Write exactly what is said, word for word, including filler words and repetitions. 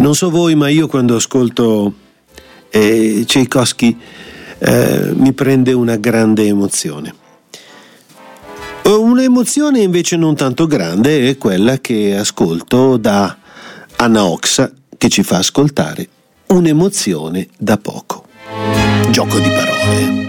Non so voi, ma io quando ascolto eh, Tchaikovsky eh, mi prende una grande emozione. Un'emozione invece non tanto grande è quella che ascolto da Anna Oxa, che ci fa ascoltare Un'emozione da poco. Gioco di parole.